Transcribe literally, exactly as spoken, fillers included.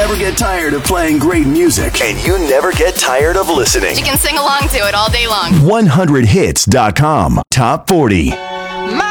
never get tired of playing great music. And you never get tired of listening. You can sing along to it all day long. one hundred hits dot com. Top forty.